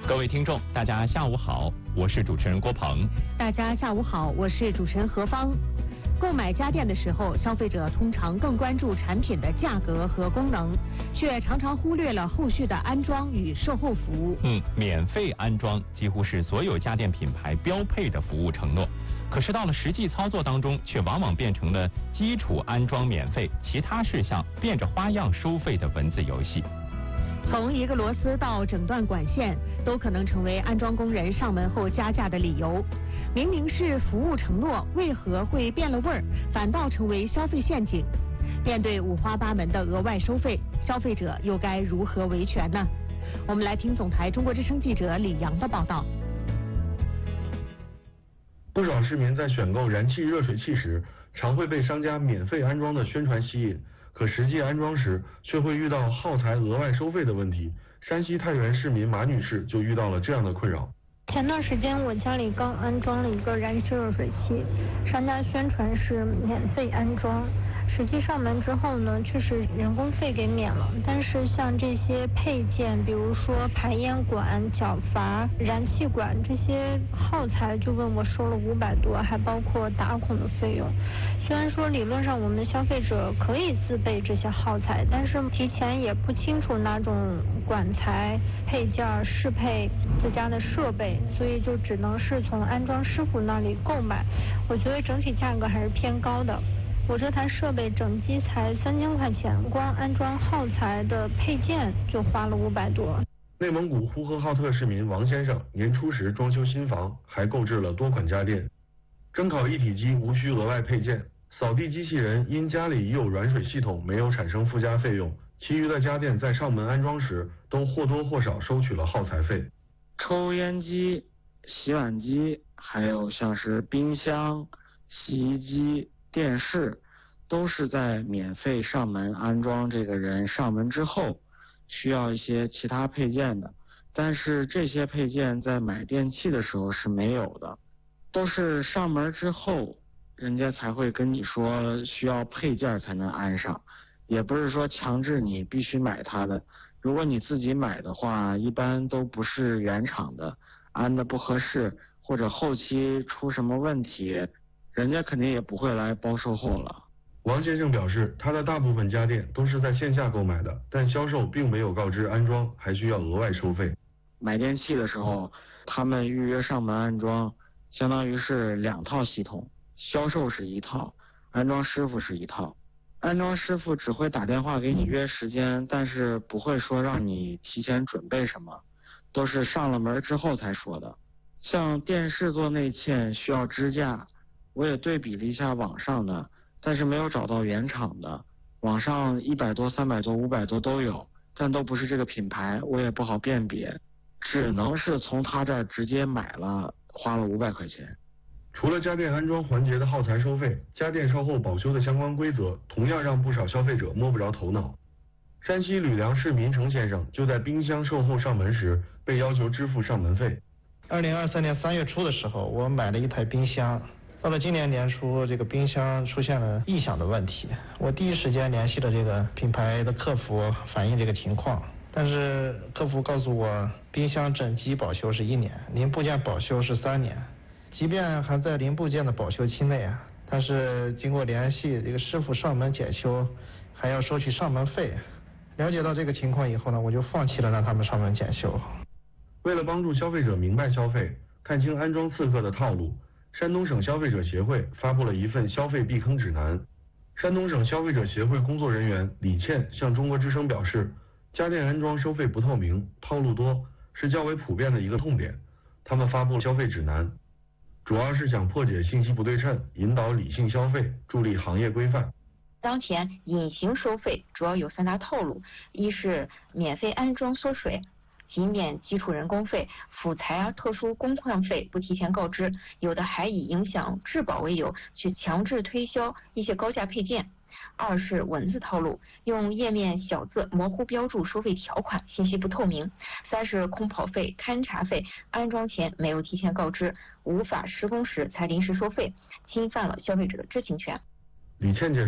各位听众，大家下午好，我是主持人郭鹏。 大家下午好，我是主持人何芳。购买家电的时候，消费者通常更关注产品的价格和功能，却常常忽略了后续的安装与售后服务。 免费安装几乎是所有家电品牌标配的服务承诺，可是到了实际操作当中，却往往变成了基础安装免费，其他事项变着花样收费的文字游戏。 从一个螺丝到整段管线，都可能成为安装工人上门后加价的理由。明明是服务承诺，为何会变了味儿，反倒成为消费陷阱？面对五花八门的额外收费，消费者又该如何维权呢？我们来听总台中国之声记者李阳的报道。 不少市民在选购燃气热水器时，常会被商家免费安装的宣传吸引，可实际安装时却会遇到耗材额外收费的问题。山西太原市民马女士就遇到了这样的困扰。 前段时间我家里刚安装了一个燃气热水器，商家宣传是免费安装，实际上门之后呢，却是人工费给免了。但是像这些配件，比如说排烟管、角阀、燃气管这些耗材，就问我收了500多，还包括打孔的费用。虽然说理论上我们消费者可以自备这些耗材，但是提前也不清楚哪种管材、配件适配自家的设备，所以就只能是从安装师傅那里购买。我觉得整体价格还是偏高的。我这台设备整机才3000块钱，光安装耗材的配件就花了500多。 内蒙古呼和浩特市民王先生年初时装修新房，还购置了多款家电。蒸烤一体机无需额外配件，扫地机器人因家里已有软水系统，没有产生附加费用。其余的家电在上门安装时，都或多或少收取了耗材费。 抽烟机、洗碗机，还有像是冰箱、洗衣机、电视，都是在免费上门安装这个人上门之后，需要一些其他配件的。但是这些配件在买电器的时候是没有的，都是上门之后，人家才会跟你说需要配件才能安上，也不是说强制你必须买它的。如果你自己买的话，一般都不是原厂的，安的不合适，或者后期出什么问题，人家肯定也不会来包售后了。 王先生表示，他的大部分家电都是在线下购买的，但销售并没有告知安装还需要额外收费。 买电器的时候，他们预约上门安装，相当于是2套系统，销售是1套，安装师傅是1套。安装师傅只会打电话给你约时间，但是不会说让你提前准备什么，都是上了门之后才说的。像电视做内嵌需要支架，我也对比了一下网上的，但是没有找到原厂的，网上100多、300多、500多都有，但都不是这个品牌，我也不好辨别，只能是从他这儿直接买了，花了500块钱。 除了家电安装环节的耗材收费，家电售后保修的相关规则同样让不少消费者摸不着头脑。山西吕梁市民程先生就在冰箱售后上门时被要求支付上门费。 2023年3月初的时候，我买了一台冰箱，到了今年年初，这个冰箱出现了异响的问题，我第一时间联系了这个品牌的客服反映这个情况，但是客服告诉我，冰箱整机保修是1年，零部件保修是3年。即便还在零部件的保修期内，但是经过联系这个师傅上门检修，还要收取上门费。了解到这个情况以后呢，我就放弃了让他们上门检修。 为了帮助消费者明白消费，看清安装刺客的套路，山东省消费者协会发布了一份消费避坑指南。山东省消费者协会工作人员李倩向中国之声表示，家电安装收费不透明、套路多是较为普遍的一个痛点。他们发布了消费指南，主要是想破解信息不对称，引导理性消费，助力行业规范。 当前隐形收费主要有3大套路，一是免费安装缩水，即免基础人工费、辅材特殊工况费不提前告知，有的还以影响质保为由去强制推销一些高价配件。二是文字套路，用页面小字模糊标注收费条款，信息不透明。三是空跑费、勘察费，安装前没有提前告知，无法施工时才临时收费，侵犯了消费者的知情权。 李倩介绍，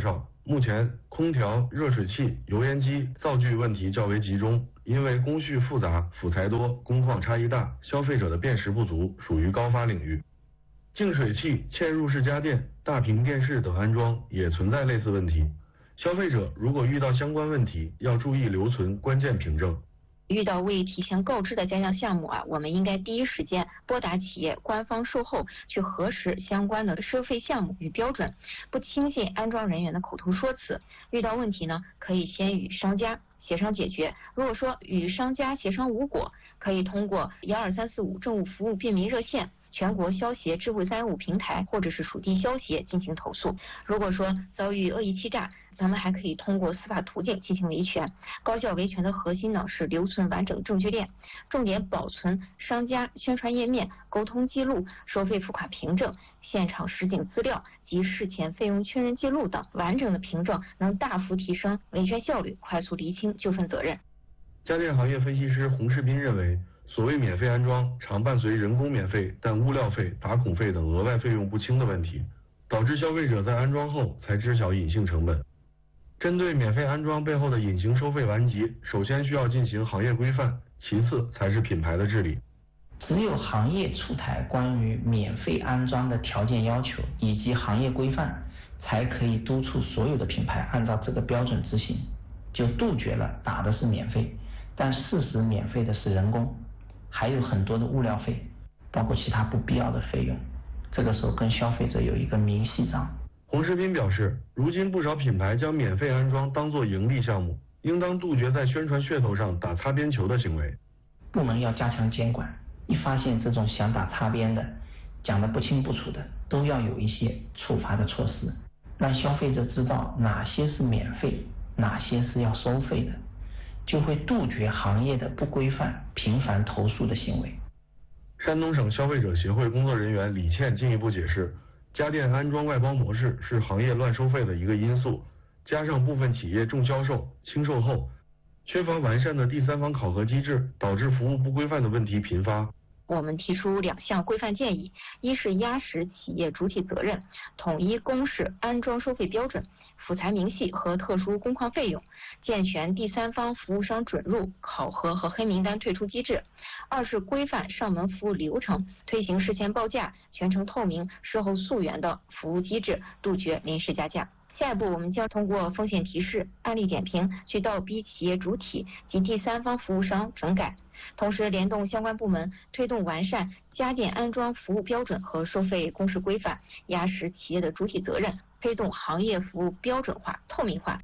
目前空调、热水器、油烟机灶具问题较为集中，因为工序复杂、辅材多、工况差异大，消费者的辨识不足，属于高发领域。净水器、嵌入式家电、大屏电视等安装也存在类似问题。消费者如果遇到相关问题，要注意留存关键凭证。 遇到未提前告知的加价项目我们应该第一时间拨打企业官方售后去核实相关的收费项目与标准，不轻信安装人员的口头说辞。遇到问题呢，可以先与商家协商解决。如果说与商家协商无果，可以通过12345政务服务便民热线、全国消协智慧315平台或者是属地消协进行投诉。如果说遭遇恶意欺诈，咱们还可以通过司法途径进行维权。高效维权的核心呢是留存完整证据链，重点保存商家宣传页面、沟通记录、收费付款凭证、现场实景资料及事前费用确认记录等完整的凭证，能大幅提升维权效率，快速厘清纠纷责任。 家电行业分析师洪世斌认为，所谓免费安装常伴随人工免费但物料费、打孔费等额外费用不清的问题，导致消费者在安装后才知晓隐性成本。针对免费安装背后的隐形收费顽疾，首先需要进行行业规范，其次才是品牌的治理。 只有行业出台关于免费安装的条件要求以及行业规范，才可以督促所有的品牌按照这个标准执行，就杜绝了打的是免费，但事实免费的是人工，还有很多的物料费，包括其他不必要的费用，这个时候跟消费者有一个明细账。 洪世斌表示，如今不少品牌将免费安装当作盈利项目，应当杜绝在宣传噱头上打擦边球的行为。 部门要加强监管，一发现这种想打擦边的、讲得不清不楚的，都要有一些处罚的措施，让消费者知道哪些是免费，哪些是要收费的，就会杜绝行业的不规范、频繁投诉的行为。 山东省消费者协会工作人员李倩进一步解释，家电安装外包模式是行业乱收费的一个因素，加上部分企业重销售、轻售后，缺乏完善的第三方考核机制，导致服务不规范的问题频发。 我们提出2项规范建议，一是压实企业主体责任，统一公示安装收费标准、辅材明细和特殊工况费用，健全第三方服务商准入、考核和黑名单退出机制。二是规范上门服务流程，推行事前报价、全程透明、事后溯源的服务机制，杜绝临时加价。下一步，我们将通过风险提示、案例点评，去倒逼企业主体及第三方服务商整改，同时联动相关部门，推动完善家电安装服务标准和收费公示规范，压实企业的主体责任，推动行业服务标准化、透明化。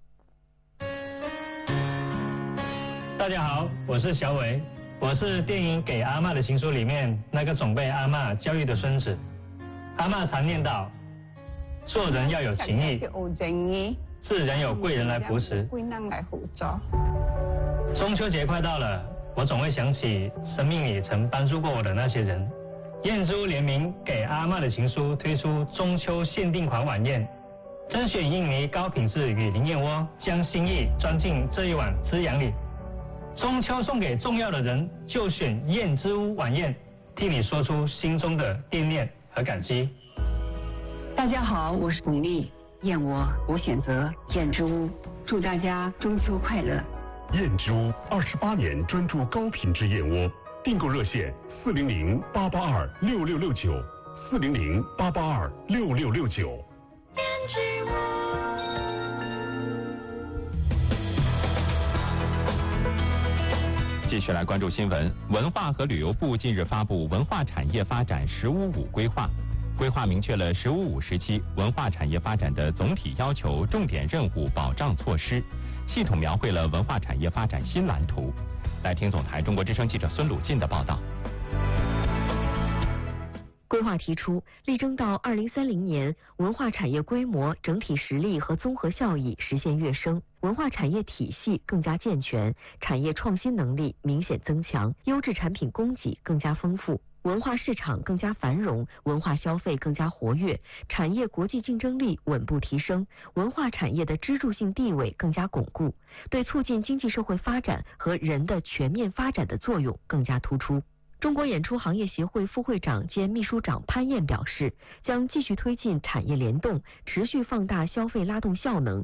大家好，我是小伟，我是电影《给阿嬷的情书》里面那个总被阿嬷教育的孙子。阿嬷常念叨，做人要有情义，自然有贵人来扶持。中秋节快到了，我总会想起生命里曾帮助过我的那些人。燕珠联名《给阿嬷的情书》推出中秋限定款晚宴，甄选印尼高品质雨林燕窝，将心意装进这一碗滋养里。中秋送给重要的人，就选燕之屋晚宴，替你说出心中的惦念和感激。 大家好，我是巩俐，燕窝我选择燕之屋，祝大家中秋快乐。 燕之屋28年专注高品质燕窝，订购热线400-882-6669 400-882-6669。 继续来关注新闻。文化和旅游部近日发布文化产业发展“15+5”规划，规划明确了“15+5”时期文化产业发展的总体要求、重点任务、保障措施，系统描绘了文化产业发展新蓝图。来听总台中国之声记者孙鲁进的报道。 规划提出，力争到2030年，文化产业规模、整体实力和综合效益实现跃升，文化产业体系更加健全，产业创新能力明显增强，优质产品供给更加丰富，文化市场更加繁荣，文化消费更加活跃，产业国际竞争力稳步提升，文化产业的支柱性地位更加巩固，对促进经济社会发展和人的全面发展的作用更加突出。中国演出行业协会副会长兼秘书长潘燕表示，将继续推进产业联动，持续放大消费拉动效能。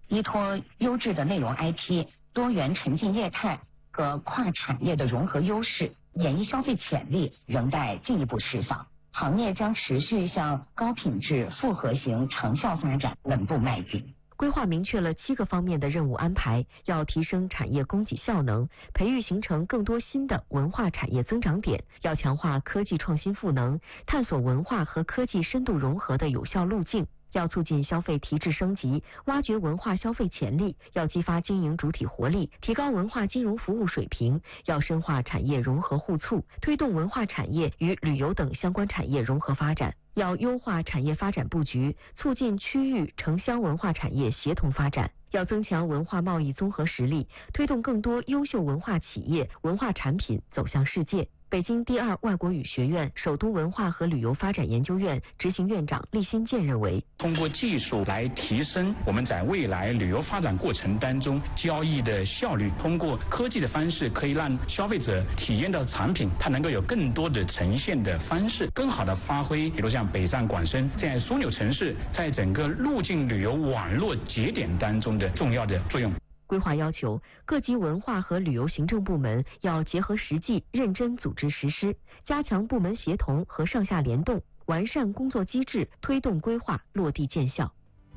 依托优质的内容 IP、多元沉浸业态和跨产业的融合优势，演艺消费潜力仍待进一步释放。行业将持续向高品质复合型长效发展稳步迈进。 规划明确了7个方面的任务安排，要提升产业供给效能，培育形成更多新的文化产业增长点，要强化科技创新赋能，探索文化和科技深度融合的有效路径。要促进消费提质升级，挖掘文化消费潜力，要激发经营主体活力，提高文化金融服务水平，要深化产业融合互促，推动文化产业与旅游等相关产业融合发展。要优化产业发展布局，促进区域城乡文化产业协同发展。要增强文化贸易综合实力，推动更多优秀文化企业、文化产品走向世界。北京第2外国语学院首都文化和旅游发展研究院执行院长厉新建认为， 通过技术来提升我们在未来旅游发展过程当中交易的效率，通过科技的方式可以让消费者体验到产品它能够有更多的呈现的方式，更好的发挥比如像北上广深这样枢纽城市在整个入境旅游网络节点当中的重要的作用。 规划要求各级文化和旅游行政部门要结合实际，认真组织实施，加强部门协同和上下联动，完善工作机制，推动规划落地见效。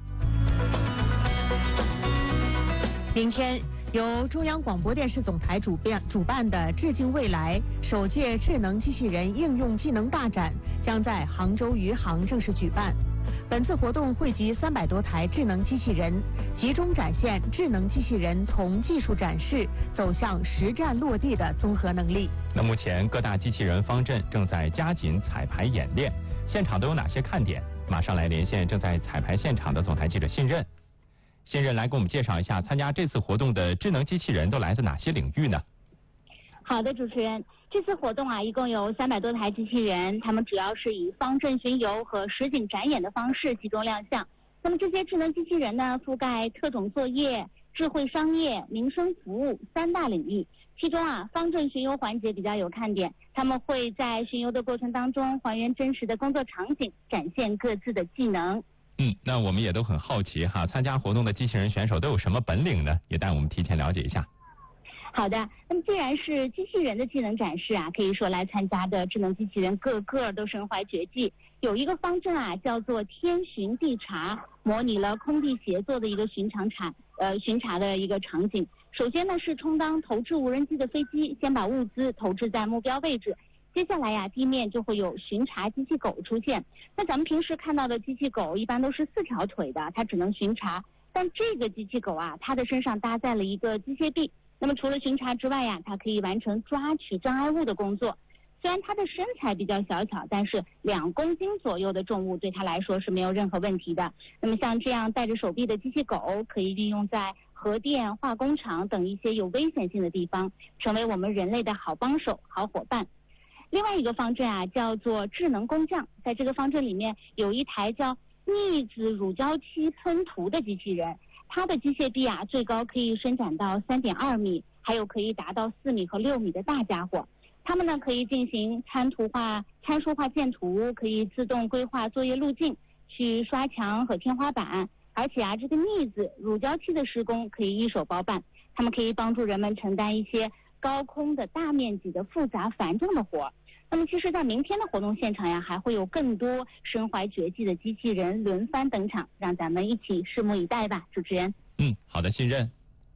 明天由中央广播电视总台主办的致敬未来首届智能机器人应用技能大展将在杭州余杭正式举办。本次活动汇集300多台智能机器人，集中展现智能机器人从技术展示走向实战落地的综合能力。 那目前各大机器人方阵正在加紧彩排演练，现场都有哪些看点？马上来连线正在彩排现场的总台记者信任。信任来给我们介绍一下，参加这次活动的智能机器人都来自哪些领域呢？ 好的，主持人，这次活动一共有300多台机器人，它们主要是以方阵巡游和实景展演的方式集中亮相。那么这些智能机器人呢，覆盖特种作业、智慧商业、民生服务3大领域。其中方阵巡游环节比较有看点，他们会在巡游的过程当中还原真实的工作场景，展现各自的技能。 那我们也都很好奇参加活动的机器人选手都有什么本领呢？也带我们提前了解一下。 好的，那么既然是机器人的技能展示可以说来参加的智能机器人个个都身怀绝技。有一个方阵叫做天巡地查，模拟了空地协作的一个巡查的一个场景。首先呢是充当投掷无人机的飞机，先把物资投掷在目标位置。接下来地面就会有巡查机器狗出现。那咱们平时看到的机器狗一般都是4条腿的，它只能巡查。但这个机器狗它的身上搭载了一个机械臂。那么除了巡查之外它可以完成抓取障碍物的工作。虽然它的身材比较小巧，但是2公斤左右的重物对它来说是没有任何问题的。那么像这样带着手臂的机器狗，可以运用在核电、化工厂等一些有危险性的地方，成为我们人类的好帮手、好伙伴。另外一个方阵叫做智能工匠，在这个方阵里面有一台叫逆子乳胶漆喷涂的机器人。它的机械臂最高可以伸展到3.2米，还有可以达到4米和6米的大家伙。它们呢可以进行参数化建图，可以自动规划作业路径，去刷墙和天花板。而且这个腻子乳胶漆的施工可以一手包办，它们可以帮助人们承担一些高空的大面积的复杂繁重的活。那么其实在明天的活动现场还会有更多身怀绝技的机器人轮番登场，让咱们一起拭目以待吧。主持人。 好的，信任。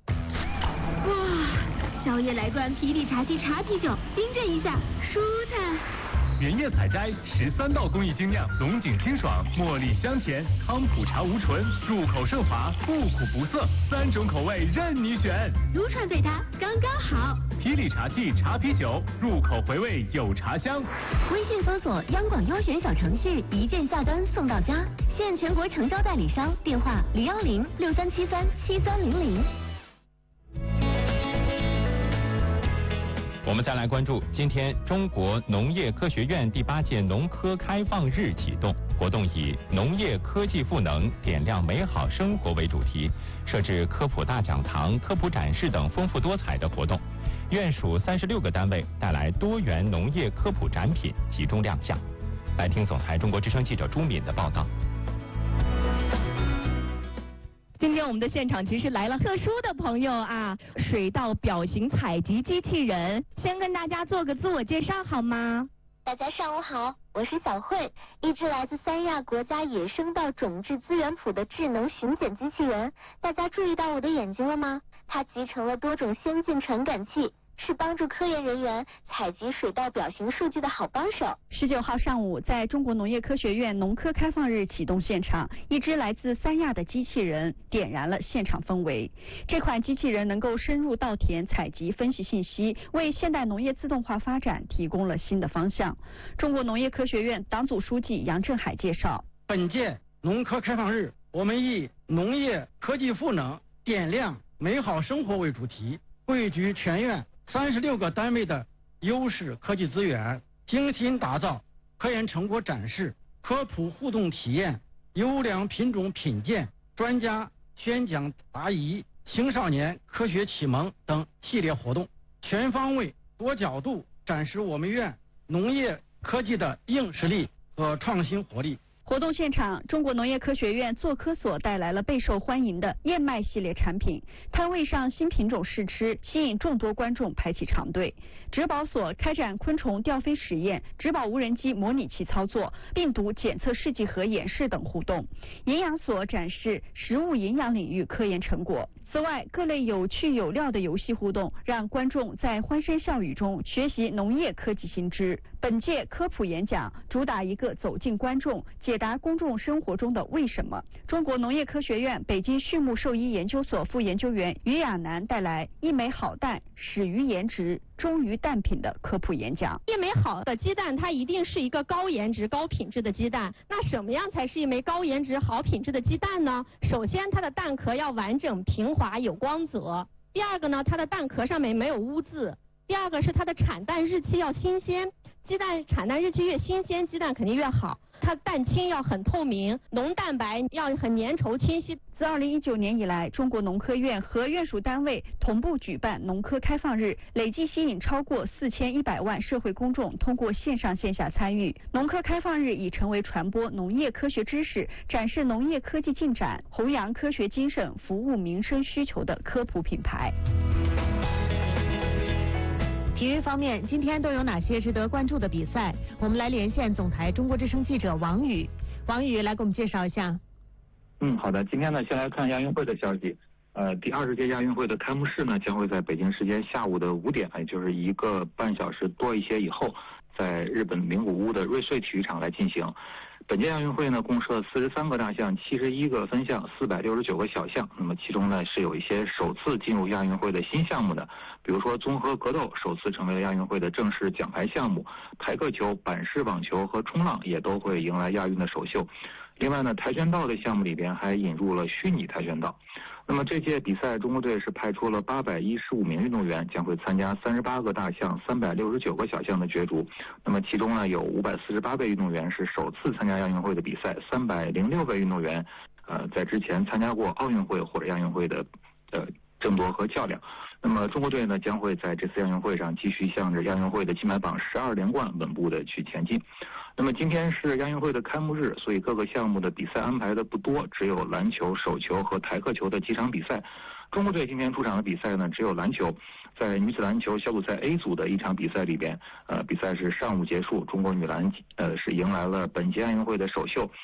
哇，宵夜来罐霹雳茶姬茶啤酒，冰镇一下，舒坦。 原叶采摘13道工艺精酿，龙井清爽，茉莉香甜，康普茶无醇，入口顺滑，不苦不涩，3种口味任你选。 如串对它刚刚好。 霹雳茶姬茶啤酒，入口回味有茶香。 微信搜索央广优选小程序，一键下单送到家，现全国成交代理商，电话01063737300。 我们再来关注，今天中国农业科学院第8届农科开放日启动，活动以农业科技赋能，点亮美好生活为主题，设置科普大讲堂、科普展示等丰富多彩的活动。院属36个单位带来多元农业科普展品集中亮相。来听总台中国之声记者朱敏的报道。 今天我们的现场其实来了特殊的朋友啊，水稻表型采集机器人，先跟大家做个自我介绍好吗？ 大家上午好，我是小慧，一只来自三亚国家野生稻种质资源库的智能巡检机器人。大家注意到我的眼睛了吗？它集成了多种先进传感器，是帮助科研人员采集水稻表型数据的好帮手。 19号上午，在中国农业科学院农科开放日启动现场，一只来自三亚的机器人点燃了现场氛围。这款机器人能够深入稻田采集分析信息，为现代农业自动化发展提供了新的方向。中国农业科学院党组书记杨振海介绍， 本届农科开放日，我们以农业科技赋能点亮美好生活为主题，汇聚全院36个单位的优势科技资源，精心打造科研成果展示、科普互动体验、优良品种品鉴、专家宣讲答疑、青少年科学启蒙等系列活动，全方位多角度展示我们院农业科技的硬实力和创新活力。 活动现场，中国农业科学院做科所带来了备受欢迎的燕麦系列产品，摊位上新品种试吃，吸引众多观众排起长队。植保所开展昆虫吊飞实验、植保无人机模拟器操作、病毒检测试剂盒演示等互动。营养所展示食物营养领域科研成果。此外，各类有趣有料的游戏互动，让观众在欢声笑语中学习农业科技新知。本届科普演讲主打一个走进观众，解答公众生活中的为什么。中国农业科学院北京畜牧兽医研究所副研究员于亚楠带来一枚好蛋始于颜值，忠于蛋品的科普演讲。 一枚好的鸡蛋，它一定是一个高颜值、高品质的鸡蛋。那什么样才是一枚高颜值、好品质的鸡蛋呢？首先，它的蛋壳要完整、平滑、有光泽。第二个呢，它的蛋壳上面没有污渍。第二个是它的产蛋日期要新鲜，鸡蛋产蛋日期越新鲜，鸡蛋肯定越好。它蛋清要很透明，浓蛋白要很粘稠清晰。 自2019年以来，中国农科院和院属单位同步举办农科开放日，累计吸引超过4100万社会公众通过线上线下参与。农科开放日已成为传播农业科学知识、展示农业科技进展、弘扬科学精神、服务民生需求的科普品牌。 体育方面，今天都有哪些值得关注的比赛？我们来连线总台中国之声记者王宇。王宇来给我们介绍一下。 好的，今天呢，先来看亚运会的消息。第20届亚运会的开幕式呢，将会在北京时间下午的5点，也就是1个半小时多一些以后，在日本名古屋的瑞穗体育场来进行。本届亚运会呢，共设43个大项、71个分项、469个小项。那么其中呢，是有一些首次进入亚运会的新项目的，比如说综合格斗首次成为了亚运会的正式奖牌项目，台克球、板式网球和冲浪也都会迎来亚运的首秀。另外呢，跆拳道的项目里边还引入了虚拟跆拳道。那么这届比赛，中国队是派出了815名运动员，将会参加38个大项、369个小项的角逐。那么其中呢，有548位运动员是首次参加亚运会的比赛，306位运动员在之前参加过奥运会或者亚运会的争夺和较量。那么中国队呢，将会在这次亚运会上继续向着亚运会的金牌榜12连冠稳步的去前进。那么今天是亚运会的开幕日，所以各个项目的比赛安排的不多，只有篮球、手球和台克球的几场比赛。中国队今天出场的比赛呢，只有篮球，在女子篮球小组赛 A 组的一场比赛里边，比赛是上午结束，中国女篮是迎来了本届亚运会的首秀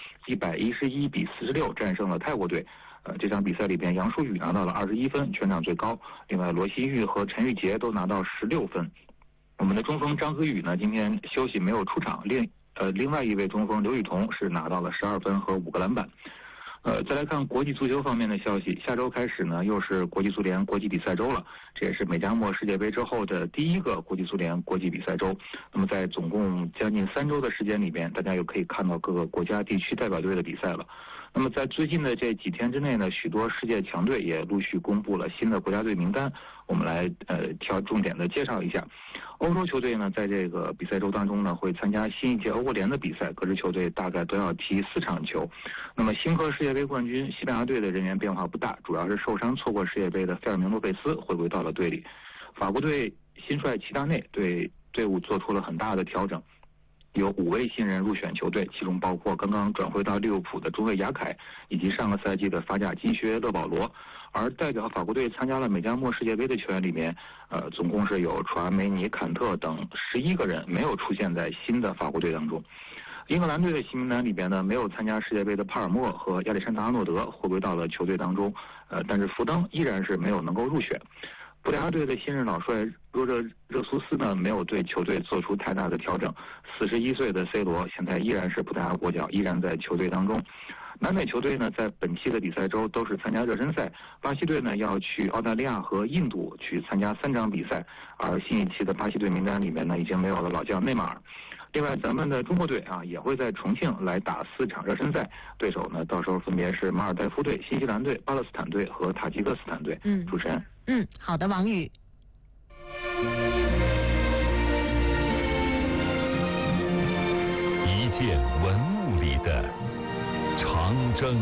，111比46战胜了泰国队。这场比赛里边，杨舒雨拿到了21分，全场最高。另外，罗新玉和陈玉洁都拿到16分。我们的中锋张和宇呢，今天休息没有出场。另外一位中锋刘雨桐是拿到了12分和5个篮板。再来看国际足球方面的消息，下周开始呢，又是国际足联国际比赛周了，这也是美加墨世界杯之后的第一个国际足联国际比赛周。那么在总共将近3周的时间里边，大家又可以看到各个国家地区代表队的比赛了。那么在最近的这几天之内呢，许多世界强队也陆续公布了新的国家队名单，我们来挑重点的介绍一下。欧洲球队呢，在这个比赛周当中呢，会参加新一届欧国联的比赛，各支球队大概都要踢4场球。那么新科世界杯冠军西班牙队的人员变化不大，主要是受伤错过世界杯的费尔明诺·贝斯回归到了队里。法国队新帅齐达内对队伍做出了很大的调整。 有5位新人入选球队，其中包括刚刚转会到利物浦的中卫雅凯，以及上个赛季的法甲金靴勒保罗。而代表法国队参加了美加墨世界杯的球员里面，总共是有楚阿梅尼、坎特等11个人没有出现在新的法国队当中。英格兰队的新名单里边呢，没有参加世界杯的帕尔默和亚历山大阿诺德回归到了球队当中，但是福登依然是没有能够入选。葡萄牙队的新任老帅热苏斯呢，没有对球队做出太大的调整。41岁的 C 罗现在依然是葡萄牙国脚，依然在球队当中。南美球队呢，在本期的比赛周都是参加热身赛。巴西队呢要去澳大利亚和印度去参加3场比赛，而新一期的巴西队名单里面呢，已经没有了老将内马尔。另外，咱们的中国队也会在重庆来打4场热身赛，对手呢到时候分别是马尔代夫队、新西兰队、巴勒斯坦队和塔吉克斯坦队。主持人。 好的，王宇。 一件文物里的长征。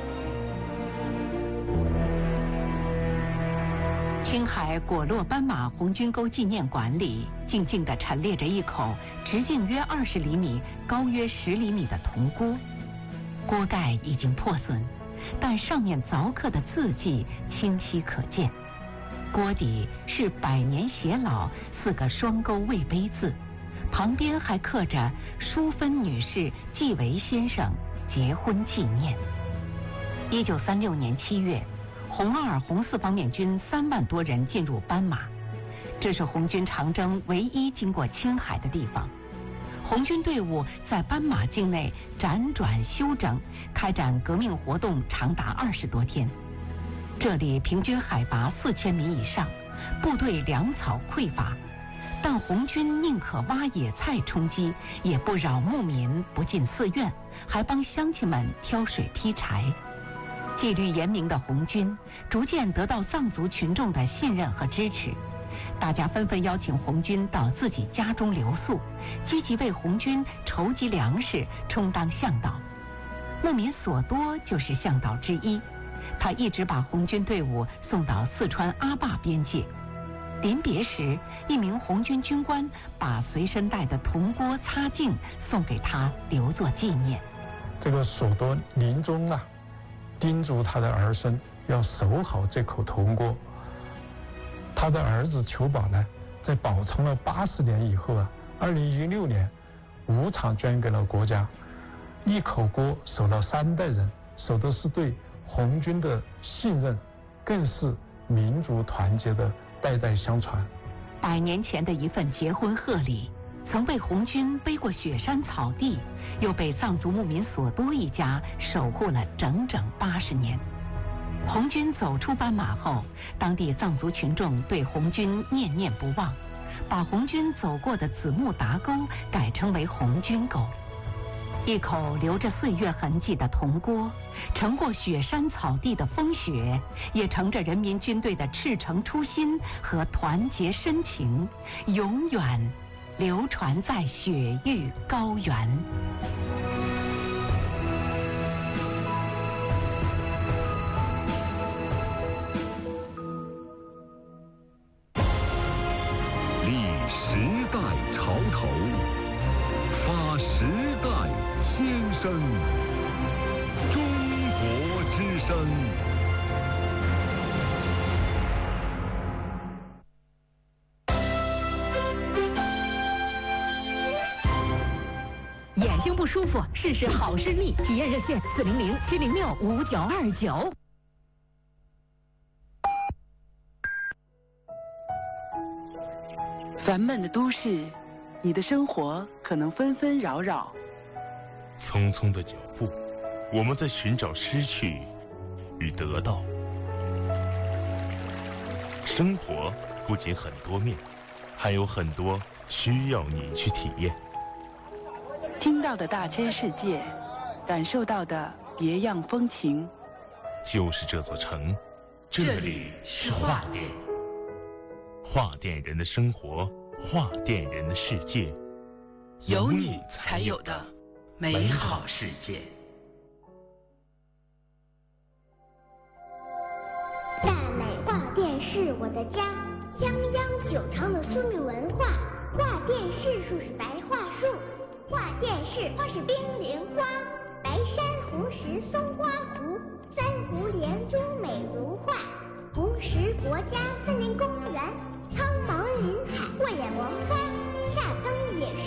青海果洛斑马红军沟纪念馆里，静静地陈列着一口直径约20厘米、高约10厘米的铜锅。锅盖已经破损，但上面凿刻的字迹清晰可见。锅底是百年偕老4个双钩魏碑字，旁边还刻着淑芬女士纪维先生结婚纪念。1936年7月，红2、红4方面军3万多人进入斑马，这是红军长征唯一经过青海的地方。红军队伍在斑马境内辗转休整，开展革命活动长达20多天。这里平均海拔4000米以上，部队粮草匮乏，但红军宁可挖野菜充饥，也不扰牧民，不进寺院，还帮乡亲们挑水劈柴。纪律严明的红军逐渐得到藏族群众的信任和支持，大家纷纷邀请红军到自己家中留宿，积极为红军筹集粮食，充当向导。牧民索多就是向导之一，他一直把红军队伍送到四川阿坝边界。临别时，一名红军军官把随身带的铜锅擦净送给他，留作纪念。 这个索多临终叮嘱他的儿孙要守好这口铜锅。他的儿子裘宝呢，在保存了80年以后2016年无偿捐给了国家。一口锅守了3代人，守的是对红军的信任，更是民族团结的代代相传。 100年前的一份结婚贺礼，曾被红军背过雪山草地，又被藏族牧民索多一家守护了整整80年。红军走出斑马后，当地藏族群众对红军念念不忘，把红军走过的子木达沟改称为红军沟。一口留着岁月痕迹的铜锅，乘过雪山草地的风雪，也乘着人民军队的赤诚初心和团结深情，永远流传在雪域高原。 立时代潮头，发时代先声，中国之声。 眼睛不舒服，试试好视力，体验热线400-706-5929。 烦闷的都市，你的生活可能纷纷扰扰。 匆匆的脚步，我们在寻找失去与得到。生活不仅很多面，还有很多需要你去体验。 听到的大千世界，感受到的别样风情。 就是这座城，这里是画店。画店人的生活，画店人的世界， 有你才有的美好世界。 大美画店是我的家，泱泱久长的生命文化。画店是树是白桦树，画士或是冰凌花，白珊瑚石松花。